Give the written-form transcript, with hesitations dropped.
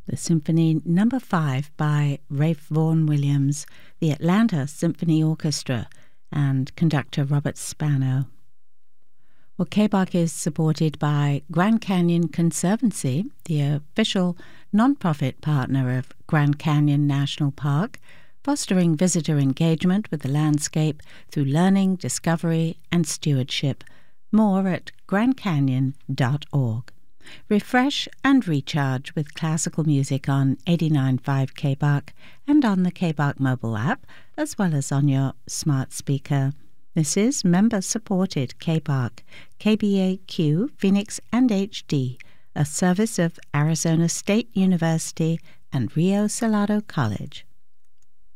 the Symphony No. 5 by Ralph Vaughan Williams, the Atlanta Symphony Orchestra, and conductor Robert Spano. Well, KBARC is supported by Grand Canyon Conservancy, the official nonprofit partner of Grand Canyon National Park, fostering visitor engagement with the landscape through learning, discovery, and stewardship. More at grandcanyon.org. Refresh and recharge with classical music on 89.5 KBARC and on the KBARC mobile app, as well as on your smart speaker. This is member-supported KBARC, KBAQ, Phoenix and HD, a service of Arizona State University and Rio Salado College.